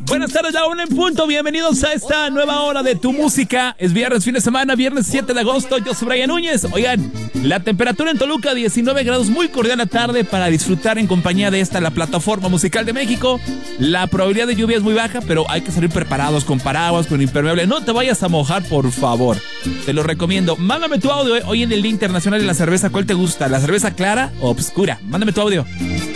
Buenas tardes, la 1 en punto. Bienvenidos a esta nueva hora de Tu Música. Es viernes, fin de semana, viernes 7 de agosto. Yo soy Brian Núñez. Oigan, la temperatura en Toluca, 19 grados, muy cordial la tarde para disfrutar en compañía de esta, la plataforma musical de México. La probabilidad de lluvia es muy baja, pero hay que salir preparados con paraguas, con impermeable. No te vayas a mojar, por favor. Te lo recomiendo. Mándame tu audio hoy en el Día Internacional de la Cerveza. ¿Cuál te gusta? ¿La cerveza clara o obscura? Mándame tu audio.